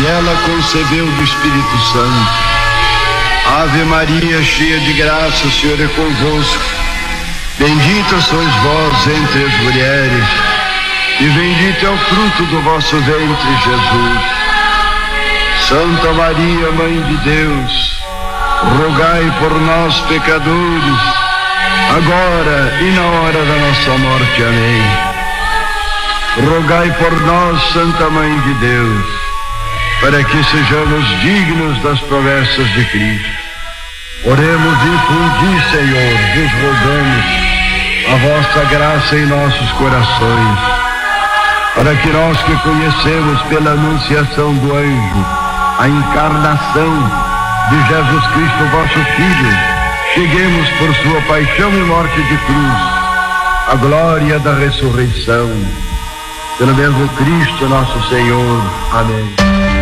ela concebeu do Espírito Santo. Ave Maria, cheia de graça, o Senhor é convosco. Bendita sois vós entre as mulheres, e bendito é o fruto do vosso ventre, Jesus. Santa Maria, Mãe de Deus, rogai por nós, pecadores, agora e na hora da nossa morte. Amém. Rogai por nós, Santa Mãe de Deus, para que sejamos dignos das promessas de Cristo. Oremos e infundi, Senhor, vos rogamos a vossa graça em nossos corações, para que nós que conhecemos pela anunciação do anjo a encarnação de Jesus Cristo, vosso Filho, cheguemos por sua paixão e morte de cruz à glória da ressurreição. Pelo mesmo Cristo nosso Senhor. Amém.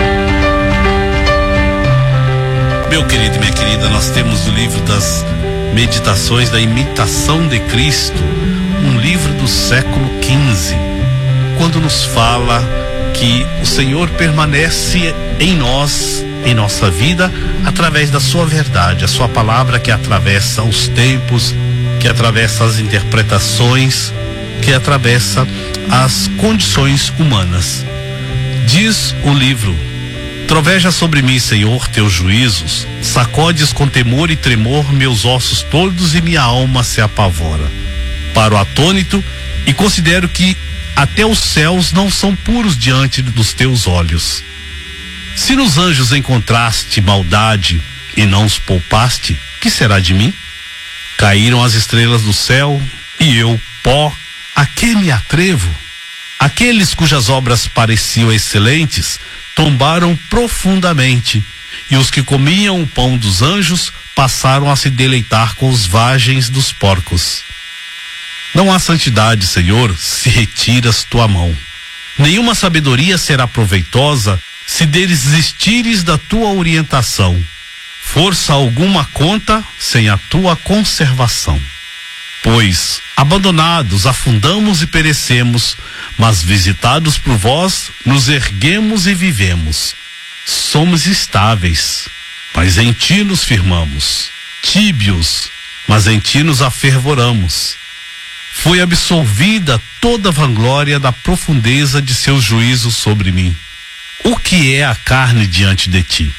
Meu querido e minha querida, nós temos o livro das Meditações da Imitação de Cristo, um livro do século XV, quando nos fala que o Senhor permanece em nós, em nossa vida, através da sua verdade, a sua palavra que atravessa os tempos, que atravessa as interpretações, que atravessa as condições humanas. Diz o livro: troveja sobre mim, Senhor, teus juízos, sacodes com temor e tremor meus ossos todos e minha alma se apavora. Paro atônito e considero que até os céus não são puros diante dos teus olhos. Se nos anjos encontraste maldade e não os poupaste, que será de mim? Caíram as estrelas do céu e eu, pó, a que me atrevo? Aqueles cujas obras pareciam excelentes tombaram profundamente, e os que comiam o pão dos anjos passaram a se deleitar com os vagens dos porcos. Não há santidade, Senhor, se retiras tua mão. Nenhuma sabedoria será proveitosa se desistires da tua orientação. Força alguma conta sem a tua conservação. Pois, abandonados, afundamos e perecemos, mas visitados por vós, nos erguemos e vivemos. Somos estáveis, mas em ti nos firmamos. Tíbios, mas em ti nos afervoramos. Foi absolvida toda a vanglória da profundeza de seus juízos sobre mim. O que é a carne diante de ti?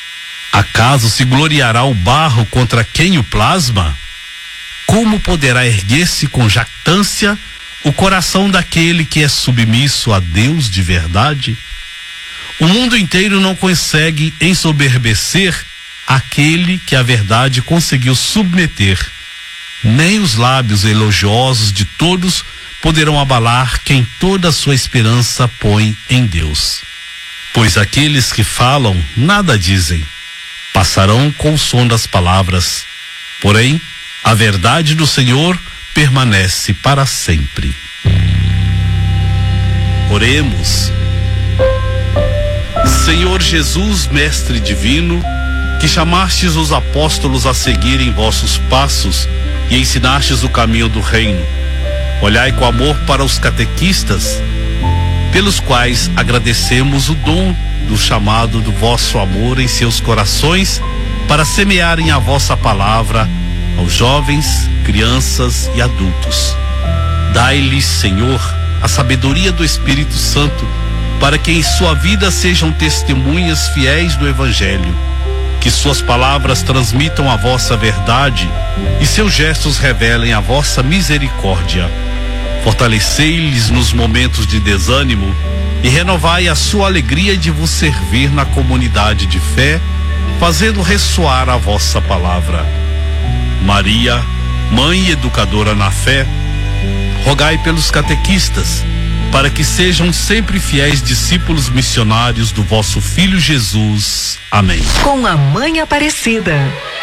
Acaso se gloriará o barro contra quem o plasma? Como poderá erguer-se com jactância o coração daquele que é submisso a Deus de verdade? O mundo inteiro não consegue ensoberbecer aquele que a verdade conseguiu submeter. Nem os lábios elogiosos de todos poderão abalar quem toda a sua esperança põe em Deus. Pois aqueles que falam nada dizem, passarão com o som das palavras. Porém, a verdade do Senhor permanece para sempre. Oremos. Senhor Jesus, Mestre Divino, que chamastes os apóstolos a seguirem vossos passos e ensinastes o caminho do reino, olhai com amor para os catequistas, pelos quais agradecemos o dom do chamado do vosso amor em seus corações para semearem a vossa palavra aos jovens, crianças e adultos. Dai-lhes, Senhor, a sabedoria do Espírito Santo, para que em sua vida sejam testemunhas fiéis do Evangelho, que suas palavras transmitam a vossa verdade e seus gestos revelem a vossa misericórdia. Fortalecei-lhes nos momentos de desânimo e renovai a sua alegria de vos servir na comunidade de fé, fazendo ressoar a vossa palavra. Maria, Mãe e Educadora na fé, rogai pelos catequistas, para que sejam sempre fiéis discípulos missionários do vosso Filho Jesus. Amém. Com a Mãe Aparecida.